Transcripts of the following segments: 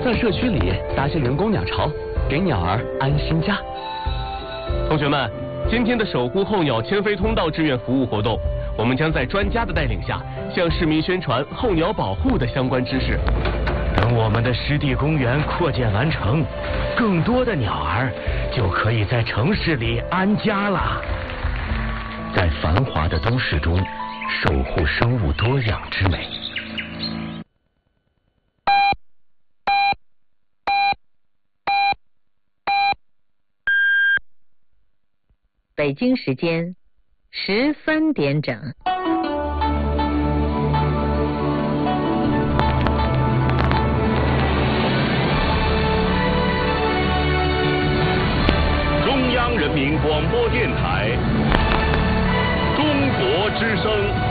在社区里搭些人工鸟巢，给鸟儿安心家。同学们，今天的守护候鸟迁飞通道志愿服务活动，我们将在专家的带领下，向市民宣传候鸟保护的相关知识。 等我们的湿地公园扩建完成，更多的鸟儿就可以在城市里安家了。在繁华的都市中，守护生物多样之美。 北京时间13点整。 中央人民广播电台中国之声。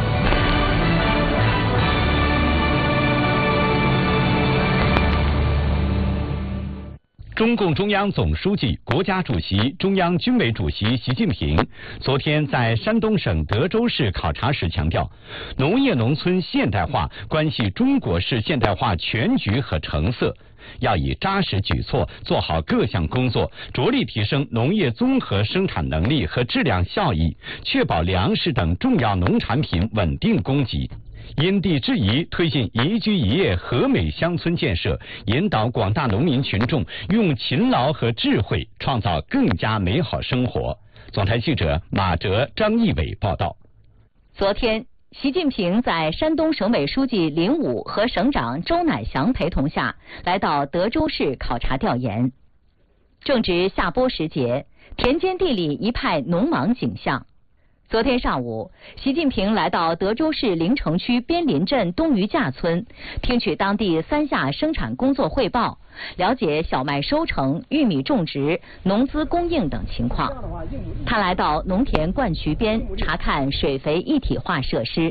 中共中央总书记、国家主席、中央军委主席习近平昨天在山东省德州市考察时强调，农业农村现代化关系中国式现代化全局和成色，要以扎实举措做好各项工作，着力提升农业综合生产能力和质量效益，确保粮食等重要农产品稳定供给。因地制宜推进宜居宜业和美乡村建设，引导广大农民群众用勤劳和智慧创造更加美好生活。总台记者马哲、张义伟报道。 昨天，习近平在山东省委书记林武和省长周乃祥陪同下，来到德州市考察调研。正值夏播时节，田间地里一派农忙景象。昨天上午，习近平来到德州市临城区边林镇东余架村，听取当地3下生产工作汇报，了解小麦收成、玉米种植、农资供应等情况。他来到农田灌渠边查看水肥一体化设施。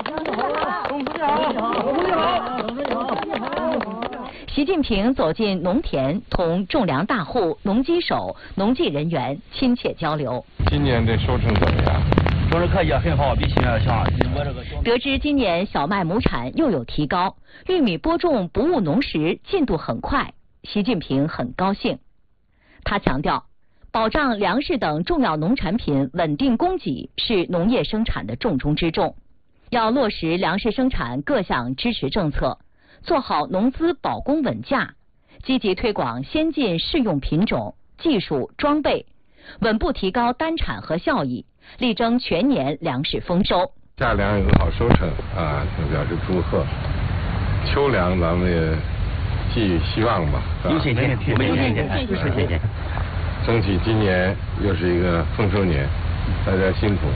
习近平走进农田，同种粮大户、农机手、农技人员亲切交流。 今年的收成怎么样？ 收成可以，很好，比去年要强。 得知今年小麦亩产又有提高，玉米播种不误农时进度很快，习近平很高兴。他强调，保障粮食等重要农产品稳定供给是农业生产的重中之重，要落实粮食生产各项支持政策，做好农资保供稳价，积极推广先进适用品种、技术、装备，稳步提高单产和效益，力争全年粮食丰收。 夏粮有个好收成啊，表示祝贺。秋粮咱们也寄予希望吧。 有信心，我们有信心。 争取今年又是一个丰收年，大家辛苦。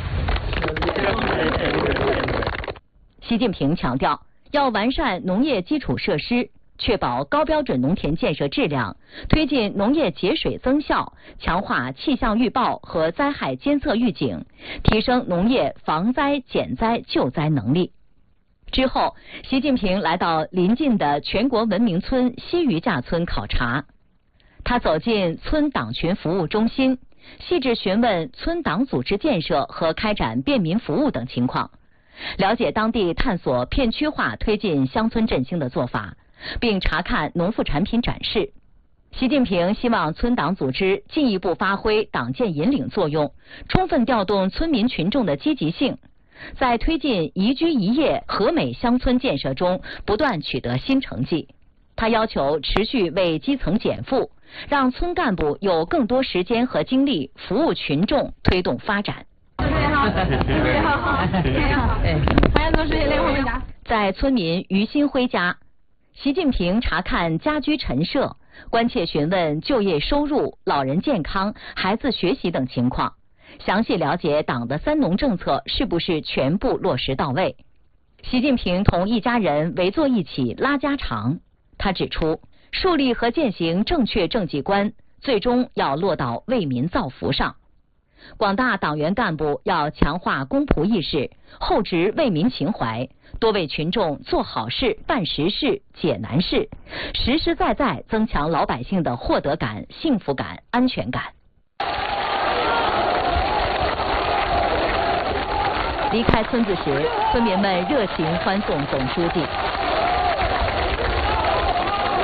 习近平强调，要完善农业基础设施，确保高标准农田建设质量，推进农业节水增效，强化气象预报和灾害监测预警，提升农业防灾减灾救灾能力。之后，习近平来到临近的全国文明村西余架村考察。他走进村党群服务中心，细致询问村党组织建设和开展便民服务等情况，了解当地探索片区化推进乡村振兴的做法，并查看农副产品展示。习近平希望村党组织进一步发挥党建引领作用，充分调动村民群众的积极性，在推进宜居宜业和美乡村建设中不断取得新成绩。他要求持续为基层减负，让村干部有更多时间和精力服务群众，推动发展。在村民于新辉家，习近平查看家居陈设，关切询问就业收入、老人健康、孩子学习等情况，详细了解党的3农政策是不是全部落实到位。习近平同一家人围坐一起拉家常。他指出，树立和践行正确政绩观，最终要落到为民造福上。广大党员干部要强化公仆意识，厚植为民情怀，多为群众做好事、办实事、解难事，实实在在增强老百姓的获得感、幸福感、安全感。离开村子时，村民们热情欢送总书记。